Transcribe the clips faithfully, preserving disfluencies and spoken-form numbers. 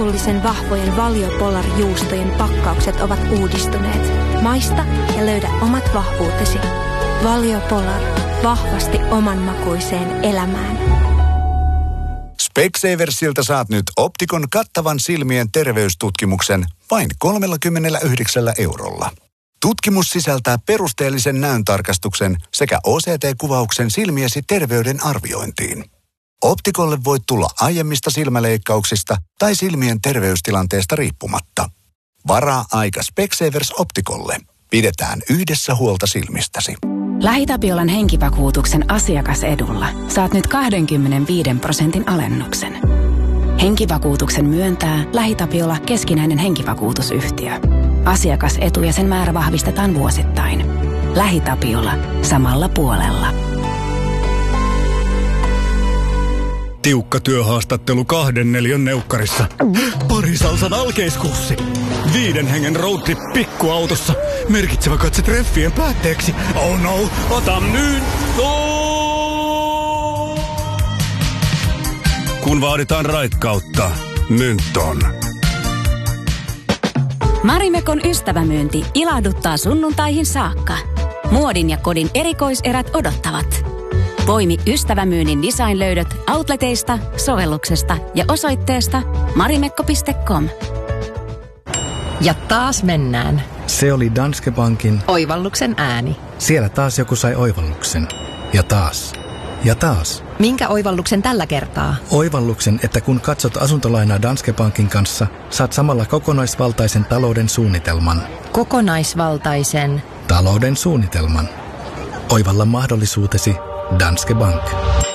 herkullisen vahvojen Valio Polar-juustojen pakkaukset ovat uudistuneet. Maista ja löydä omat vahvuutesi. Valio Polar. Vahvasti oman makuiseen elämään. Specsaversilta saat nyt Optikon kattavan silmien terveystutkimuksen vain kolmekymmentäyhdeksän eurolla. Tutkimus sisältää perusteellisen näöntarkastuksen sekä O C T-kuvauksen silmiesi terveyden arviointiin. Optikolle voit tulla aiemmista silmäleikkauksista tai silmien terveystilanteesta riippumatta. Varaa aika Specsavers Optikolle. Pidetään yhdessä huolta silmistäsi. LähiTapiolan henkivakuutuksen asiakasedulla saat nyt kaksikymmentäviisi prosentin alennuksen. Henkivakuutuksen myöntää LähiTapiola keskinäinen henkivakuutusyhtiö. Asiakasetu ja sen määrä vahvistetaan vuosittain. LähiTapiola. Samalla puolella. Tiukka työhaastattelu kahden neliön neukkarissa. Parisalsan alkeiskurssi. Viiden hengen roadtrip pikkuautossa. Merkitsevä katse treffien päätteeksi. Oh no, ota nyt! Oh! Kun vaaditaan raikkautta, nyt on. Marimekon ystävämyynti ilahduttaa sunnuntaihin saakka. Muodin ja kodin erikoiserät odottavat. Poimi ystävämyynnin designlöydöt outleteista, sovelluksesta ja osoitteesta marimekko piste com. Ja taas mennään. Se oli Danske Bankin Oivalluksen ääni. Siellä taas joku sai oivalluksen. Ja taas. Ja taas. Minkä oivalluksen tällä kertaa? Oivalluksen, että kun katsot asuntolainaa Danske Bankin kanssa, saat samalla kokonaisvaltaisen talouden suunnitelman. Kokonaisvaltaisen talouden suunnitelman. Oivalla mahdollisuutesi Danske Bank.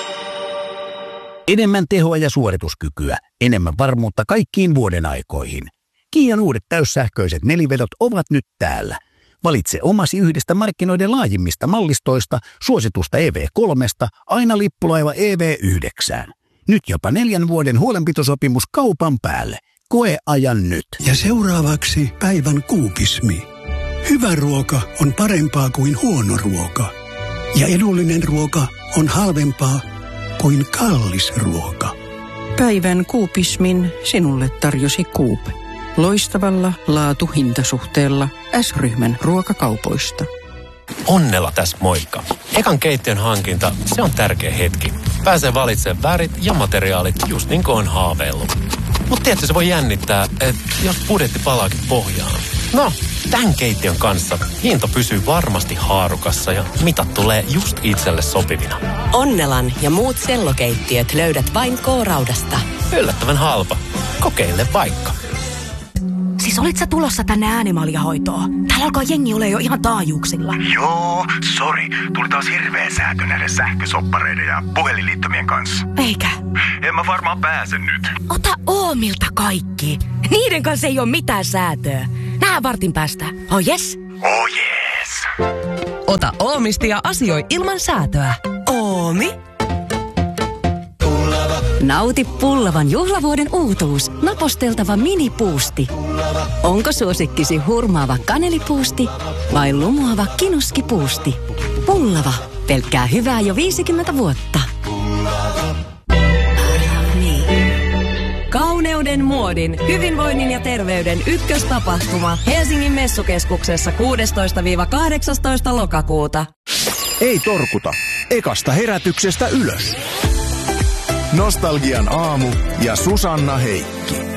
Enemmän tehoa ja suorituskykyä, enemmän varmuutta kaikkiin vuoden aikoihin. Kian uudet täyssähköiset nelivedot ovat nyt täällä. Valitse omasi yhdestä markkinoiden laajimmista mallistoista, suositusta E V kolme, aina lippulaiva E V yhdeksän. Nyt jopa neljän vuoden huolenpitosopimus kaupan päälle. Koe ajan nyt. Ja seuraavaksi päivän kuupismi. Hyvä ruoka on parempaa kuin huono ruoka. Ja edullinen ruoka on halvempaa kuin kallis ruoka. Päivän kuupismin sinulle tarjosi Coop. Loistavalla laatu-hintasuhteella S-ryhmän ruokakaupoista. Onnella tässä moikka. Ekan keittiön hankinta, se on tärkeä hetki. Pääsee valitsemaan värit ja materiaalit just niin kuin on haaveillut. Mutta tiedätkö, se voi jännittää, että jos budjetti palaakin pohjaan. No, tämän keittiön kanssa hinta pysyy varmasti haarukassa ja mitat tulee just itselle sopivina. Onnelan ja muut sellokeittiöt löydät vain K-raudasta. Yllättävän halpa. Kokeile vaikka. Siis olit sä tulossa tänne äänimaljahoitoon? Täällä alkaa jengi ole jo ihan taajuuksilla. Joo, sori. Tuli taas hirveä säätö näiden sähkösoppareiden ja puhelinliittymien kanssa. Eikä? En mä varmaan pääse nyt. Ota Oomilta kaikki. Niiden kanssa ei ole mitään säätöä. Nähdään vartin päästä. Oh yes? Oh yes. Ota Oomista ja asioi ilman säätöä. Oomi. Nauti Pullavan juhlavuoden uutuus. Naposteltava minipuusti. Onko suosikkisi hurmaava kanelipuusti vai lumoava kinuskipuusti? Pullava. Pelkkää hyvää jo viisikymmentä vuotta. Kauneuden, muodin, hyvinvoinnin ja terveyden ykköstapahtuma Helsingin Messukeskuksessa kuudestoista kahdeksastoista lokakuuta. Ei torkuta. Ekasta herätyksestä ylös. Nostalgian aamu ja Susanna Heikki.